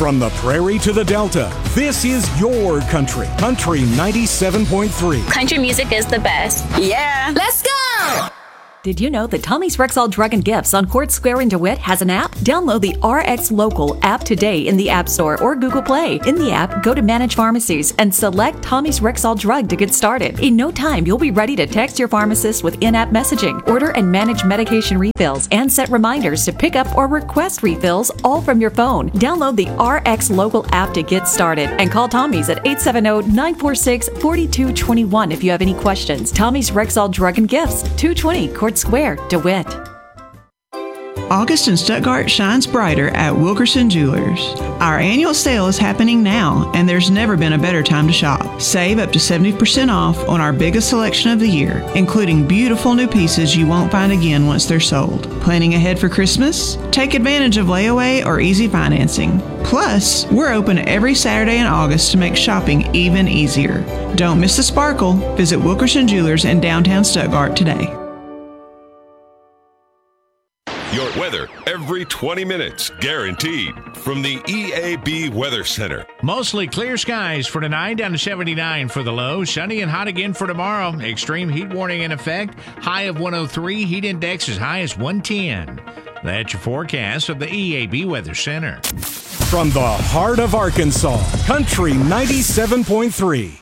From the prairie to the Delta, this is your country. Country 97.3. Country music is the best. Yeah. Let's go! Did you know that Tommy's Rexall Drug and Gifts on Court Square in DeWitt has an app? Download the RX Local app today in the App Store or Google Play. In the app, go to Manage Pharmacies and select Tommy's Rexall Drug to get started. In no time, you'll be ready to text your pharmacist with in-app messaging, order and manage medication refills, and set reminders to pick up or request refills all from your phone. Download the RX Local app to get started and call Tommy's at 870-946-4221 if you have any questions. Tommy's Rexall Drug and Gifts, 220 Court Square, DeWitt. August in Stuttgart shines brighter at Wilkerson Jewelers. Our annual sale is happening now, and there's never been a better time to shop. Save up to 70% off on our biggest selection of the year, including beautiful new pieces you won't find again once they're sold. Planning ahead for Christmas? Take advantage of layaway or easy financing. Plus, we're open every Saturday in August to make shopping even easier. Don't miss the sparkle. Visit Wilkerson Jewelers in downtown Stuttgart today. Your weather every 20 minutes, guaranteed, from the EAB Weather Center. Mostly clear skies for tonight, down to 79 for the low. Sunny and hot again for tomorrow. Extreme heat warning in effect. High of 103, heat index as high as 110. That's your forecast of the EAB Weather Center. From the heart of Arkansas, Country 97.3.